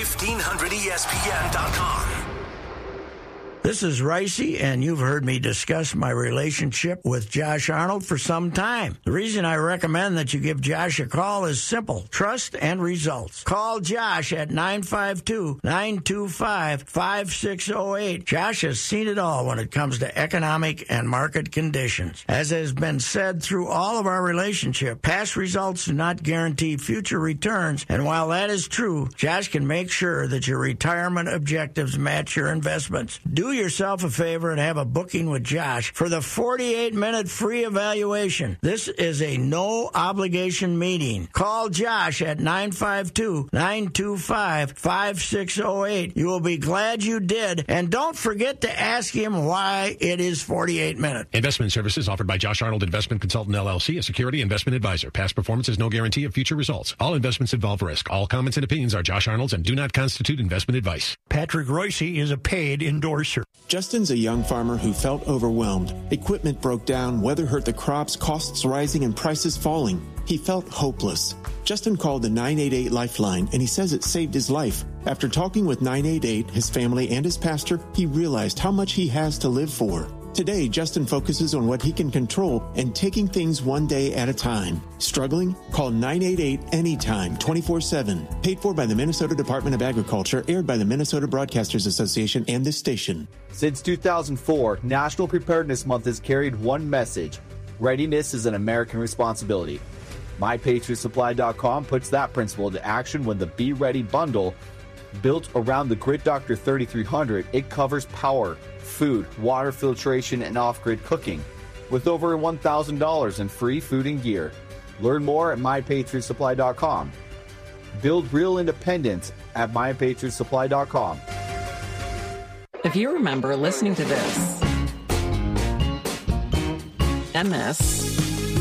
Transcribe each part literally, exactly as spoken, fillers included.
fifteen hundred E S P N dot com. This is Ricey, and you've heard me discuss my relationship with Josh Arnold for some time. The reason I recommend that you give Josh a call is simple: trust and results. Call Josh at nine five two, nine two five, five six zero eight. Josh has seen it all when it comes to economic and market conditions. As has been said through all of our relationship, past results do not guarantee future returns, and while that is true, Josh can make sure that your retirement objectives match your investments. Do yourself a favor and have a booking with Josh for the forty-eight minute free evaluation. This is a no-obligation meeting. Call Josh at nine five two, nine two five, five six zero eight. You will be glad you did, and don't forget to ask him why it is forty-eight minutes. Investment services offered by Josh Arnold Investment Consultant, L L C, a security investment advisor. Past performance is no guarantee of future results. All investments involve risk. All comments and opinions are Josh Arnold's and do not constitute investment advice. Patrick Reusse is a paid endorser. Justin's a young farmer who felt overwhelmed. Equipment broke down, weather hurt the crops, costs rising, and prices falling. He felt hopeless. Justin called the nine eight eight Lifeline, and he says it saved his life. After talking with nine eight eight, his family, and his pastor, he realized how much he has to live for. Today, Justin focuses on what he can control and taking things one day at a time. Struggling? Call nine eight eight anytime, twenty-four seven. Paid for by the Minnesota Department of Agriculture, aired by the Minnesota Broadcasters Association and this station. Since two thousand four, National Preparedness Month has carried one message: readiness is an American responsibility. My Patriot Supply dot com puts that principle into action when the Be Ready bundle, built around the Grid Doctor thirty-three hundred, it covers power, food, water filtration, and off-grid cooking, with over one thousand dollars in free food and gear. Learn more at My Patriot Supply dot com. Build real independence at My Patriot Supply dot com. If you remember listening to this, and this,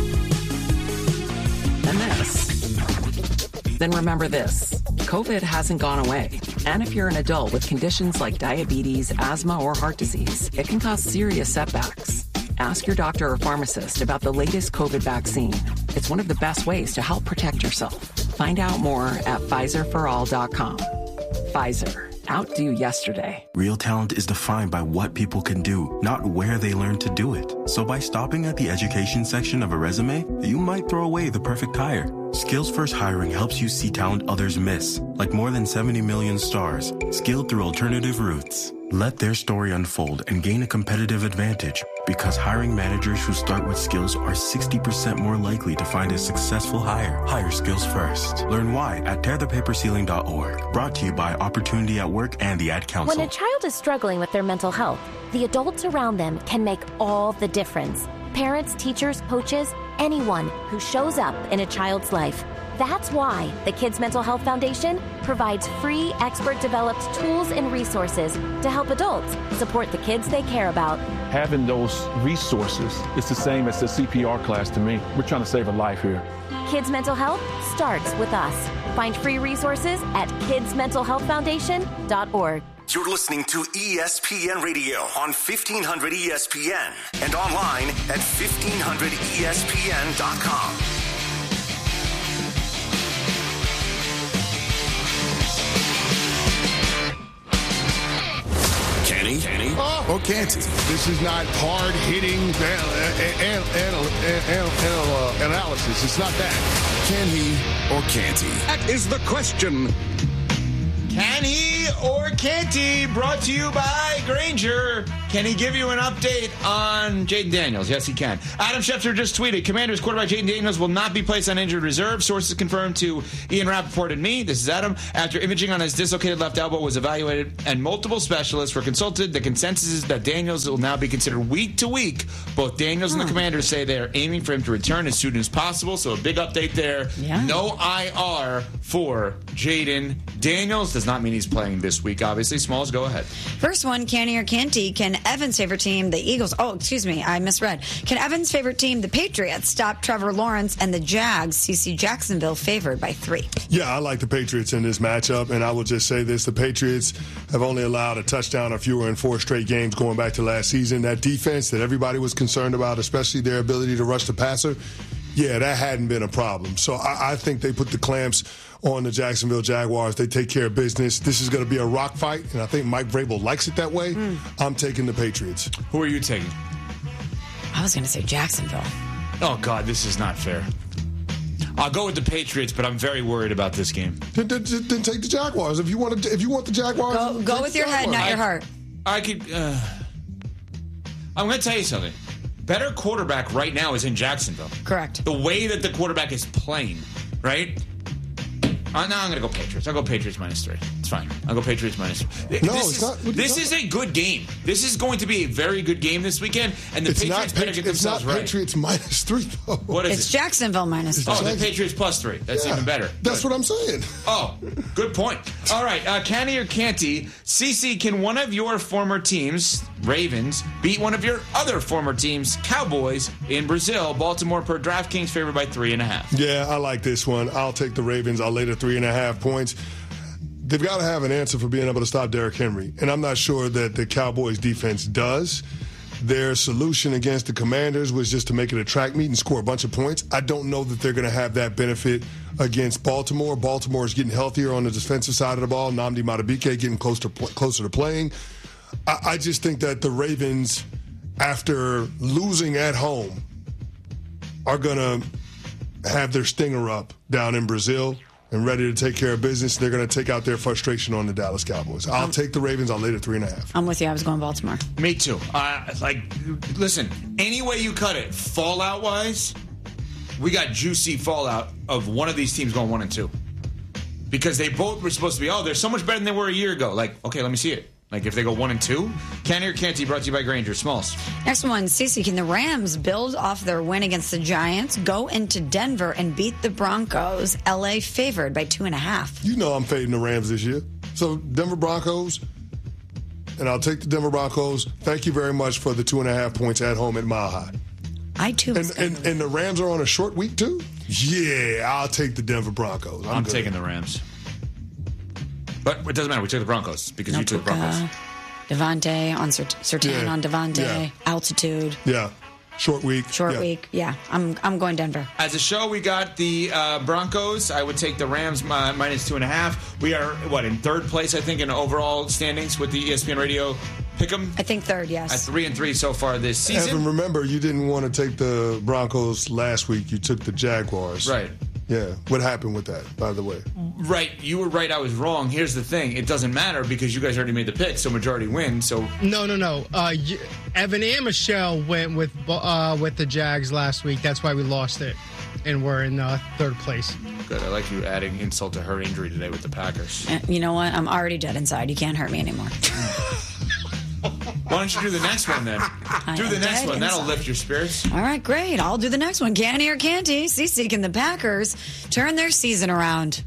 and this, then remember this. COVID hasn't gone away. And if you're an adult with conditions like diabetes, asthma, or heart disease, it can cause serious setbacks. Ask your doctor or pharmacist about the latest COVID vaccine. It's one of the best ways to help protect yourself. Find out more at Pfizer for all dot com. Pfizer. Outdo yesterday. Real talent is defined by what people can do, not where they learn to do it. So by stopping at the education section of a resume, you might throw away the perfect hire. Skills First Hiring helps you see talent others miss, like more than seventy million stars, skilled through alternative routes. Let their story unfold and gain a competitive advantage, because hiring managers who start with skills are sixty percent more likely to find a successful hire. Hire skills first. Learn why at tear the paper ceiling dot org. Brought to you by Opportunity at Work and the Ad Council. When a child is struggling with their mental health, the adults around them can make all the difference. Parents, teachers, coaches, anyone who shows up in a child's life. That's why the Kids Mental Health Foundation provides free, expert-developed tools and resources to help adults support the kids they care about. Having those resources is the same as the C P R class to me. We're trying to save a life here. Kids Mental Health starts with us. Find free resources at kids mental health foundation dot org. You're listening to E S P N Radio on fifteen hundred E S P N and online at fifteen hundred E S P N dot com. Kenny? Kenny? Oh, or can't he? This is not hard-hitting anal- anal- anal- anal- uh, analysis. It's not that. Can he or can't he? That is the question. Can he or can't he? Brought to you by Grainger. Can he give you an update on Jayden Daniels? Yes, he can. Adam Schefter just tweeted, Commanders quarterback Jayden Daniels will not be placed on injured reserve. Sources confirmed to Ian Rappaport and me. This is Adam. After imaging on his dislocated left elbow was evaluated and multiple specialists were consulted, the consensus is that Daniels will now be considered week to week. Both Daniels and the Commanders say they are aiming for him to return as soon as possible. So a big update there. Yeah. No I R for Jayden Daniels. Does not mean he's playing this week, obviously. Smalls, go ahead. First one, can he or can't he? Can Evan's favorite team, the Eagles, oh, excuse me, I misread. Can Evan's favorite team, the Patriots, stop Trevor Lawrence and the Jags? C C Jacksonville favored by three. Yeah, I like the Patriots in this matchup, and I will just say this. The Patriots have only allowed a touchdown or fewer in four straight games going back to last season. That defense that everybody was concerned about, especially their ability to rush the passer, yeah, that hadn't been a problem. So I, I think they put the clamps on the Jacksonville Jaguars. They take care of business. This is going to be a rock fight, and I think Mike Vrabel likes it that way. Mm. I'm taking the Patriots. Who are you taking? I was going to say Jacksonville. Oh, God, this is not fair. I'll go with the Patriots, but I'm very worried about this game. Then, then, then take the Jaguars. If you want to, if you want the Jaguars, go, go with your Jaguars. head, not your heart. I, I could. Uh, I'm going to tell you something. Better quarterback right now is in Jacksonville. Correct. The way that the quarterback is playing, right? Uh, no, I'm going to go Patriots. I'll go Patriots minus three. It's fine. I'll go Patriots minus three. No, this it's is, not. This is a good game. This is going to be a very good game this weekend, and the it's Patriots not, better get it's themselves not right. Patriots minus three, though. What is it's it? Jacksonville minus it's three. Oh, Jackson- the Patriots plus three. That's yeah, even better. That's good. what I'm saying. Oh, good point. All right, uh, Canty or Canty, Cece, can one of your former teams, Ravens, beat one of your other former teams, Cowboys, in Brazil? Baltimore per DraftKings favored by three and a half. Yeah, I like this one. I'll take the Ravens. I'll lay the three and a half points. They've got to have an answer for being able to stop Derrick Henry, and I'm not sure that the Cowboys defense does. Their solution against the Commanders was just to make it a track meet and score a bunch of points. I don't know that they're going to have that benefit against Baltimore. Baltimore is getting healthier on the defensive side of the ball. Nnamdi Madubuike getting close to, closer to playing. I, I just think that the Ravens, after losing at home, are going to have their stinger up down in Brazil and ready to take care of business. They're going to take out their frustration on the Dallas Cowboys. I'll um, take the Ravens. I'll lay the three and a half. I'm with you. I was going Baltimore. Me too. Uh, like, listen, any way you cut it, fallout-wise, we got juicy fallout of one of these teams going one and two. Because they both were supposed to be, oh, they're so much better than they were a year ago. Like, okay, let me see it. Like, if they go one and two, Canty or Canty, brought to you by Grainger. Smalls. Next one, Cece, can the Rams build off their win against the Giants, go into Denver, and beat the Broncos? L A favored by two and a half. You know I'm fading the Rams this year. So, Denver Broncos, and I'll take the Denver Broncos. Thank you very much for the two and a half points at home at Mile High. I, too. And, and, and the Rams are on a short week, too? Yeah, I'll take the Denver Broncos. I'm, I'm good. taking the Rams. But it doesn't matter. We took the Broncos because no you took the Broncos. Devontae on Surtain yeah. on Devontae. Yeah. Altitude. Yeah. Short week. Short yeah. week. Yeah. I'm I'm going Denver. As a show, we got the uh, Broncos. I would take the Rams uh, minus two and a half. We are, what, in third place, I think, in overall standings with the E S P N Radio Pick'em? I think third, yes. At three and three so far this season. Evan, remember, you didn't want to take the Broncos last week. You took the Jaguars. Right. Yeah. What happened with that, by the way? Right. You were right. I was wrong. Here's the thing. It doesn't matter because you guys already made the pick, so majority win. So No, no, no. Uh, you, Evan and Michelle went with uh, with the Jags last week. That's why we lost it. And we're in uh, third place. Good. I like you adding insult to her injury today with the Packers. Uh, you know what? I'm already dead inside. You can't hurt me anymore. Why don't you do the next one then? I do the next one. inside. That'll lift your spirits. All right, great. I'll do the next one. Canty or Canty? Cece, can the Packers turn their season around?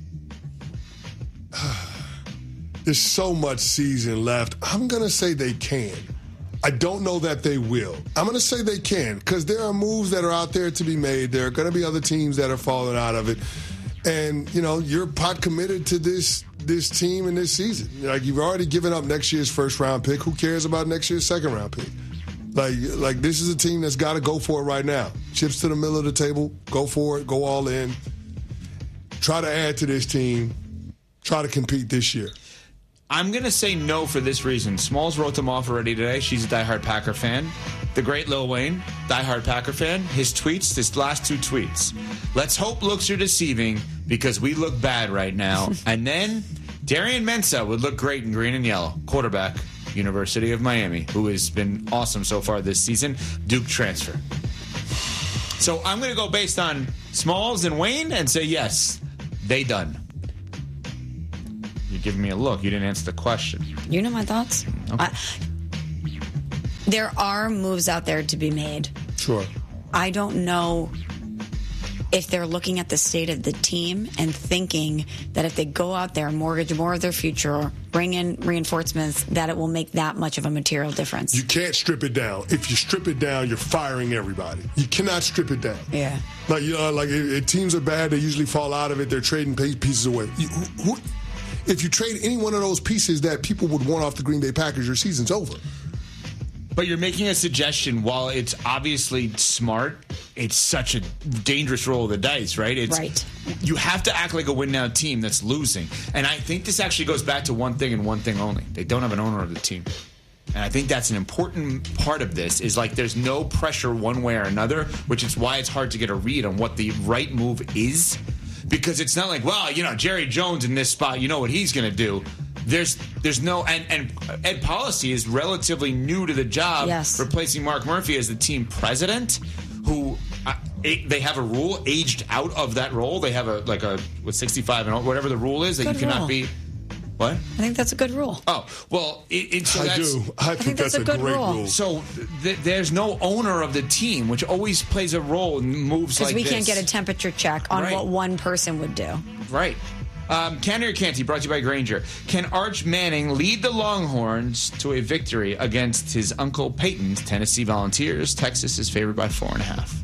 There's so much season left. I'm going to say they can. I don't know that they will. I'm going to say they can because there are moves that are out there to be made. There are going to be other teams that are falling out of it. And, you know, you're pot committed to this this team and this season. Like, you've already given up next year's first round pick. Who cares about next year's second round pick? Like, like this is a team that's got to go for it right now. Chips to the middle of the table. Go for it. Go all in. Try to add to this team. Try to compete this year. I'm going to say no for this reason. Smalls wrote them off already today. She's a diehard Packer fan. The great Lil Wayne, diehard Packer fan. His tweets, his last two tweets. Let's hope looks are deceiving because we look bad right now. And then Darian Mensah would look great in green and yellow. Quarterback, University of Miami, who has been awesome so far this season. Duke transfer. So I'm going to go based on Smalls and Wayne and say yes, they done. You're giving me a look. You didn't answer the question. You know my thoughts. Okay. I, there are moves out there to be made. Sure. I don't know if they're looking at the state of the team and thinking that if they go out there, mortgage more of their future, bring in reinforcements, that it will make that much of a material difference. You can't strip it down. If you strip it down, you're firing everybody. You cannot strip it down. Yeah. Like, you know, like if, if teams are bad, they usually fall out of it. They're trading pieces away. You, who, if you trade any one of those pieces that people would want off the Green Bay Packers, your season's over. But you're making a suggestion, while it's obviously smart, it's such a dangerous roll of the dice, right? It's, right. You have to act like a win-now team that's losing. And I think this actually goes back to one thing and one thing only. They don't have an owner of the team. And I think that's an important part of this, is like there's no pressure one way or another, which is why it's hard to get a read on what the right move is. Because it's not like, well, you know, Jerry Jones in this spot, you know what he's going to do. There's there's no, and, and Ed Policy is relatively new to the job, yes. replacing Mark Murphy as the team president, who uh, they have a rule aged out of that role. They have a, like a, with sixty-five and whatever the rule is, that Good you cannot rule. be. What? I think that's a good rule. Oh, well, it, it, so I that's, do. I think, I think that's, that's a a good great rule. rule. So th- there's no owner of the team, which always plays a role in moves like Because we this. can't get a temperature check on Right. what one person would do. Right. Um, Can or Can't He, brought to you by Granger. Can Arch Manning lead the Longhorns to a victory against his Uncle Peyton's Tennessee Volunteers? Texas is favored by four and a half.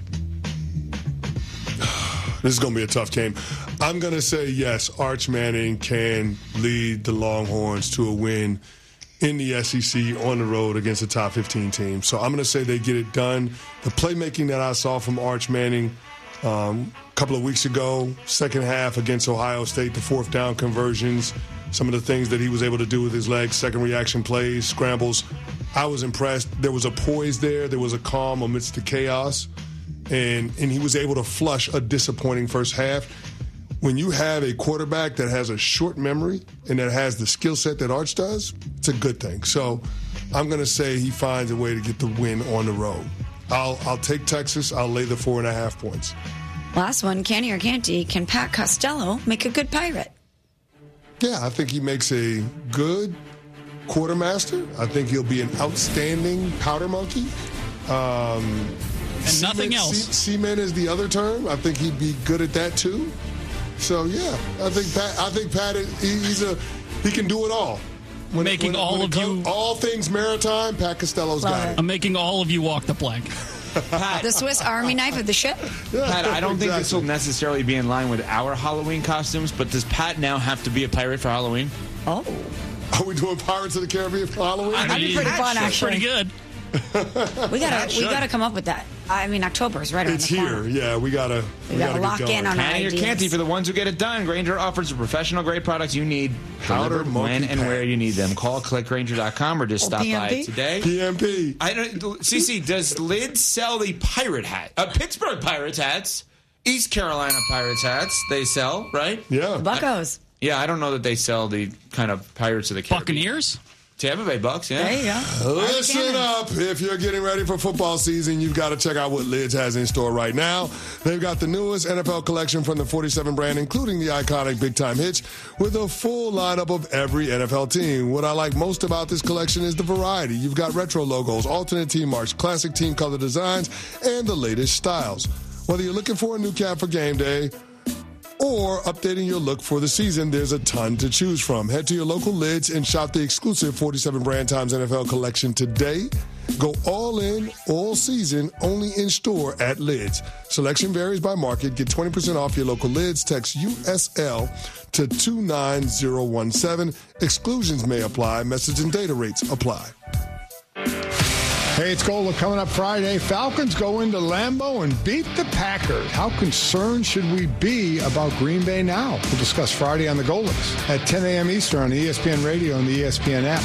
This is going to be a tough game. I'm going to say yes, Arch Manning can lead the Longhorns to a win in the S E C on the road against a top fifteen team. So I'm going to say they get it done. The playmaking that I saw from Arch Manning um, a couple of weeks ago, second half against Ohio State, the fourth down conversions, some of the things that he was able to do with his legs, second reaction plays, scrambles, I was impressed. There was a poise there. There was a calm amidst the chaos. And and he was able to flush a disappointing first half. When you have a quarterback that has a short memory and that has the skill set that Arch does, it's a good thing. So I'm going to say he finds a way to get the win on the road. I'll I'll take Texas. I'll lay the four and a half points. Last one, Canny or Canty, can Pat Costello make a good Pirate? Yeah, I think he makes a good quartermaster. I think he'll be an outstanding powder monkey. Um, and nothing Seaman, else. Seaman is the other term. I think he'd be good at that too. So yeah, I think Pat. I think Pat. Is, he, he's a. He can do it all. When making it, when, all when of comes, you all things maritime. Pat Costello's Love got it. it. I'm making all of you walk the plank. Pat, The Swiss Army knife of the ship? Yeah, Pat, I don't exactly. think this will necessarily be in line with our Halloween costumes, but does Pat now have to be a pirate for Halloween? Oh. Are we doing Pirates of the Caribbean for Halloween? That'd be pretty fun, That's actually. pretty good. We gotta, we gotta come up with that. I mean, October is right around It's the corner. here. Yeah, we gotta. We We, gotta gotta lock get going. in on our Canny or ideas. Canty for the ones who get it done. Granger offers the professional grade products you need, Powder delivered monkey when and where pants. you need them. Call click granger dot com or just Oh, stop P M by P? today. P M P. I don't, Cece, does Lids sell the pirate hat? Uh, Pittsburgh Pirates hats, East Carolina Pirates hats. They sell, right? Yeah. Buccos. Yeah, I don't know that they sell the kind of Pirates of the Caribbean. Buccaneers? Tampa Bay Bucks, yeah. There you go. Listen Cannons. up. If you're getting ready for football season, you've got to check out what Lids has in store right now. They've got the newest N F L collection from the forty-seven brand, including the iconic Big Time Hitch, with a full lineup of every N F L team. What I like most about this collection is the variety. You've got retro logos, alternate team marks, classic team color designs, and the latest styles. Whether you're looking for a new cap for game day or updating your look for the season, there's a ton to choose from. Head to your local Lids and shop the exclusive forty-seven brand times N F L collection today. Go all in, all season, only in store at Lids. Selection varies by market. Get twenty percent off your local Lids. Text U S L to two nine zero one seven. Exclusions may apply. Message and data rates apply. Hey, it's Gola coming up Friday. Falcons go into Lambeau and beat the Packers. How concerned should we be about Green Bay now? We'll discuss Friday on the Golas at ten a.m. Eastern on E S P N Radio and the E S P N app.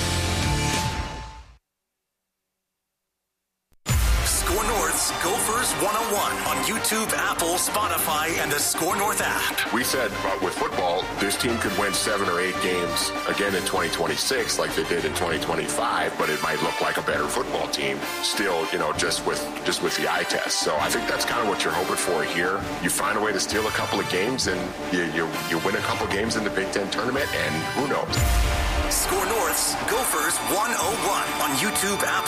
Score North's Gophers one oh one on YouTube, Apple, Spotify, and the Score North app. We said uh, with football, this team could win seven or eight games again in twenty twenty-six like they did in twenty twenty-five, but it might look like a better football team still, you know, just with just with the eye test. So I think that's kind of what you're hoping for here. You find a way to steal a couple of games and you, you, you win a couple of games in the Big Ten tournament, and who knows? Score North's Gophers one oh one on YouTube, Apple,